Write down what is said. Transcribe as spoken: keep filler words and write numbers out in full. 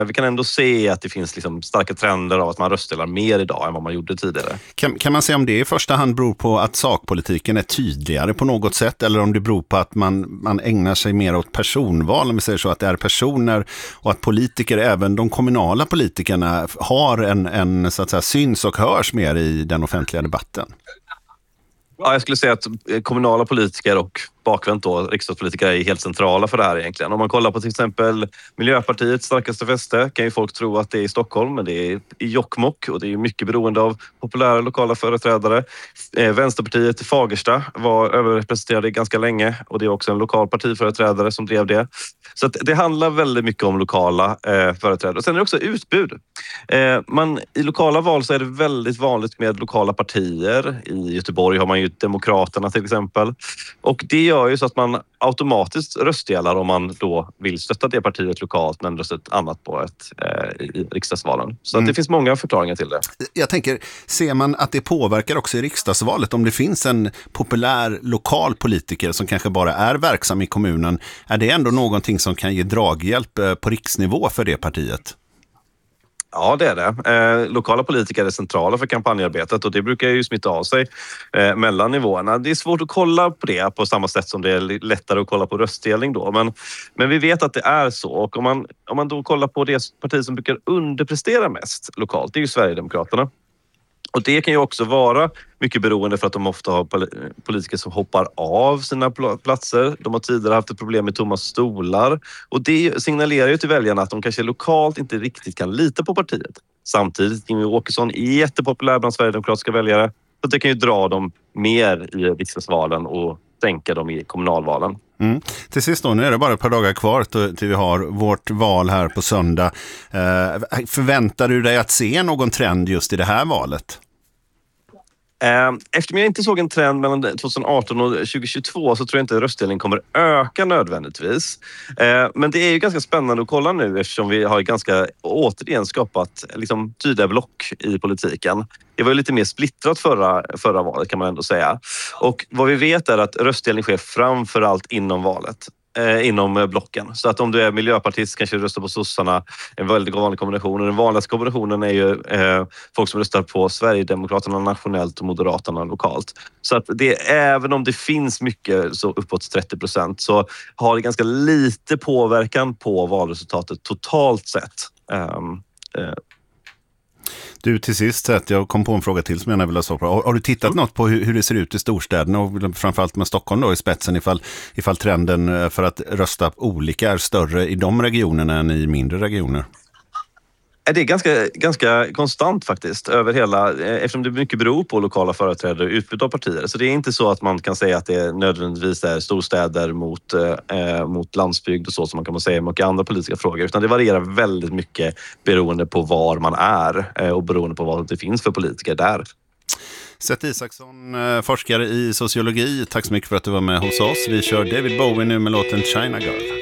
vi kan ändå se att det finns liksom starka trender av att man röstdelar mer idag än vad man gjorde tidigare. Kan, kan man se om det i första hand beror på att sakpolitiken är tydligare på något sätt, eller om det beror på att man, man ägnar sig mer åt personval, om vi säger så, att det är personer och att politiker, även de kommunala politikerna, har en, en så att säga, syns och hörs mer i den offentliga debatten? Ja, jag skulle säga att kommunala politiker och bakvänt då, riksdagspolitiker är helt centrala för det här egentligen. Om man kollar på till exempel Miljöpartiets starkaste fäste kan ju folk tro att det är i Stockholm, men det är i Jokkmokk och det är mycket beroende av populära lokala företrädare. Eh, Vänsterpartiet i Fagersta var överrepresenterade ganska länge och det är också en lokal partiföreträdare som drev det. Så att det handlar väldigt mycket om lokala eh, företrädare. Och sen är det också utbud. Eh, man, I lokala val så är det väldigt vanligt med lokala partier. I Göteborg har man ju Demokraterna till exempel. Och det gör ju så att man automatiskt röstdelar om man då vill stötta det partiet lokalt men rösta ett annat på ett eh, i riksdagsvalen. Så mm. att det finns många förklaringar till det. Jag tänker, ser man att det påverkar också i riksdagsvalet om det finns en populär lokal politiker som kanske bara är verksam i kommunen, är det ändå någonting som kan ge draghjälp på riksnivå för det partiet? Ja, det är det. Eh, lokala politiker är centrala för kampanjarbetet och det brukar ju smitta av sig eh, mellan nivåerna. Det är svårt att kolla på det på samma sätt som det är lättare att kolla på röstdelning då. Men, men vi vet att det är så. Och om man, om man då kollar på det parti som brukar underprestera mest lokalt, det är ju Sverigedemokraterna. Och det kan ju också vara mycket beroende för att de ofta har politiker som hoppar av sina platser. De har tidigare haft ett problem med tomma stolar. Och det signalerar ju till väljarna att de kanske lokalt inte riktigt kan lita på partiet. Samtidigt, Jimmie Åkesson är jättepopulär bland sverigedemokratiska väljare. Så det kan ju dra dem mer i riksdagsvalen och sänka dem i kommunalvalen. Mm. Till sist då, nu är det bara ett par dagar kvar till vi har vårt val här på söndag. Eh, förväntar du dig att se någon trend just i det här valet? Eftersom jag inte såg en trend mellan tjugoarton och tjugohundratjugotvå så tror jag inte att röstdelningen kommer öka nödvändigtvis. Men det är ju ganska spännande att kolla nu eftersom vi har ganska återigen skapat liksom tydliga block i politiken. Det var ju lite mer splittrat förra, förra valet kan man ändå säga. Och vad vi vet är att röstdelning sker framförallt inom valet. Eh, inom blocken. Så att om du är miljöpartist kanske du röstar på sossarna, en väldigt vanlig kombination. Och den vanligaste kombinationen är ju eh, folk som röstar på Sverigedemokraterna nationellt och Moderaterna lokalt. Så att det, även om det finns mycket så uppåt trettio procent så har det ganska lite påverkan på valresultatet totalt sett. Um, eh, Du, till sist, jag kom på en fråga till som jag gärna vill ha svar på. Har, har du tittat mm. något på hur, hur det ser ut i storstäderna och framförallt med Stockholm då i spetsen ifall, ifall trenden för att rösta olika är större i de regionerna än i mindre regioner? Det är ganska, ganska konstant faktiskt över hela, eftersom det mycket beror på lokala företrädare och utbud av partier. Så det är inte så att man kan säga att det nödvändigtvis är storstäder mot, eh, mot landsbygd och så som man kan säga med andra politiska frågor. Utan det varierar väldigt mycket beroende på var man är eh, och beroende på vad det finns för politiker där. Seth Isaksson, forskare i sociologi. Tack så mycket för att du var med hos oss. Vi kör David Bowie nu med låten China Girl.